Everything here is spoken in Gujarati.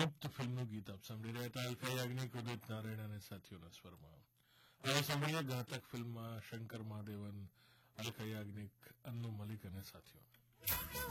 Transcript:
ગુપ્ત ફિલ્મનું ગીત આપ સાંભળી રહ્યા હતા. અલ્કા યાજ્ઞિક, ઉદિત નારાયણ અને સાથીઓના સ્વરમાં. હવે સાંભળીએ ઘાતક ફિલ્મમાં શંકર મહાદેવન, અલ્કા યાજ્ઞિક, અન્નુ મલિક અને સાથીઓ.